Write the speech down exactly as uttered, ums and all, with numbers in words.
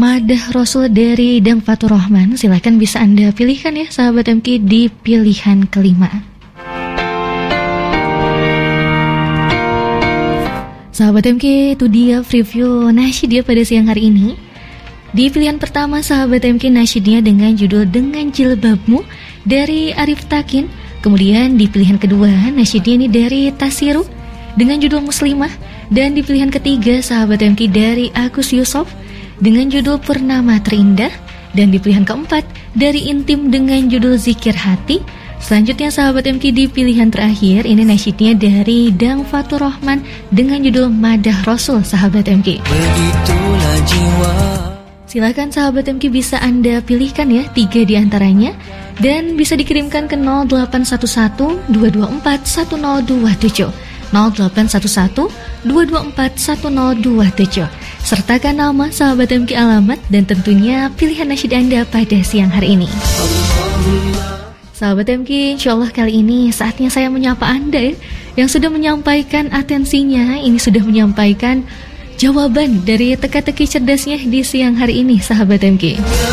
Madah Rasul dari Dang Fatur Rahman. Silahkan bisa Anda pilihkan ya sahabat M K di pilihan kelima. Sahabat M K, itu dia preview nasyid pada siang hari ini. Di pilihan pertama sahabat M K, nasyidnya dengan judul Dengan Jilbabmu dari Arif Takin. Kemudian di pilihan kedua nasyidnya ini dari Tasiru dengan judul Muslimah. Dan di pilihan ketiga sahabat M K dari Agus Yusuf dengan judul Purnama Terindah. Dan di pilihan keempat dari Intim dengan judul Zikir Hati. Selanjutnya sahabat M K di pilihan terakhir ini nasyidnya dari Dang Fatur Rahman dengan judul Madah Rasul sahabat M K. Begitulah jiwa. Silakan sahabat M K bisa Anda pilihkan ya tiga di antaranya dan bisa dikirimkan ke nol delapan satu satu dua dua empat satu nol dua tujuh nol delapan satu satu dua dua empat satu nol dua tujuh. Sertakan nama, sahabat M K, alamat dan tentunya pilihan nasyid Anda pada siang hari ini. Sahabat M K, insyaallah kali ini saatnya saya menyapa Anda ya, yang sudah menyampaikan atensinya, ini sudah menyampaikan jawaban dari teka-teki cerdasnya di siang hari ini sahabat M K.